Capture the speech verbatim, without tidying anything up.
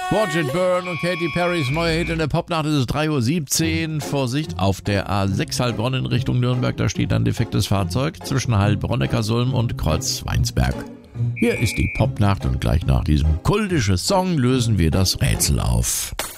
Watch It Burn und Katy Perrys neuer Hit in der Popnacht. Es ist drei Uhr siebzehn. Vorsicht, auf der A sechs Heilbronn in Richtung Nürnberg, da steht ein defektes Fahrzeug zwischen Heilbronn-Neckarsulm und Kreuzweinsberg. Hier ist die Popnacht und gleich nach diesem kultischen Song lösen wir das Rätsel auf.